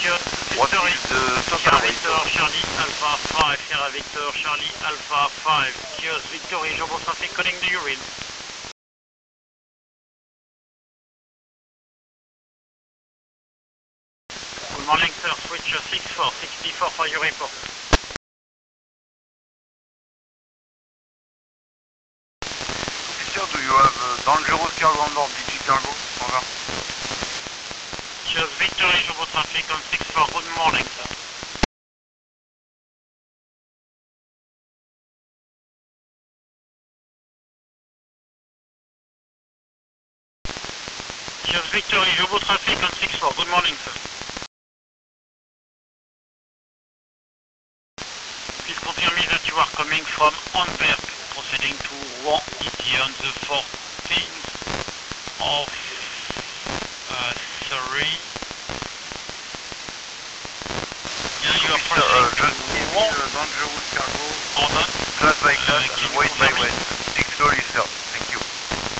Victor, Sierra Victor, Charlie Alpha 5, Sierra Victor, Charlie Alpha 5, Cheers Victory, Jumbo traffic calling the urine. Good morning sir, switch 64 for your report. Officer, do you have dangerous cargo on board, DG cargo? Over. Cheers Victory, Jumbo traffic on 64, good morning sir. Cheers Victory, Jumbo traffic on 64, good morning sir. Please confirm me that you are coming from Antwerp, proceeding to Rouen ET on the 14th of Yeah, you are proceeding to Rouen. Dangerous cargo. Pardon?